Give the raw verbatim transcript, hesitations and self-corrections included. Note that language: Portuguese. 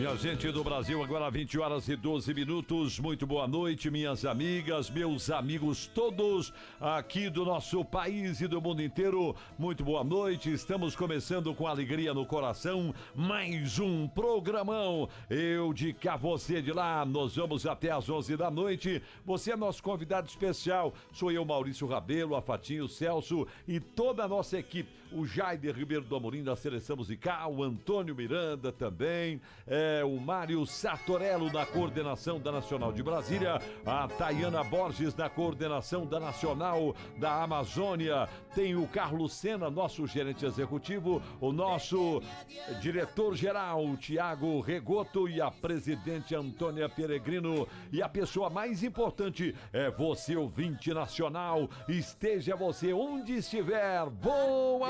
Minha gente do Brasil, agora vinte horas e doze minutos. Muito boa noite, minhas amigas, meus amigos todos aqui do nosso país e do mundo inteiro. Muito boa noite. Estamos começando com alegria no coração mais um programão. Eu de cá, você de lá. Nós vamos até às onze da noite. Você é nosso convidado especial. Sou eu, Maurício Rabelo, a Fatinho, o Celso e toda a nossa equipe. O Jaider Ribeiro do Amorim da Seleção Musical, o Antônio Miranda também. É, o Mário Sartorello na coordenação da Nacional de Brasília, a Tayana Borges na coordenação da Nacional da Amazônia, tem o Carlos Sena, nosso gerente executivo, o nosso diretor-geral, Tiago Regoto, e a presidente Antônia Peregrino, e a pessoa mais importante é você, ouvinte nacional, esteja você onde estiver. Boa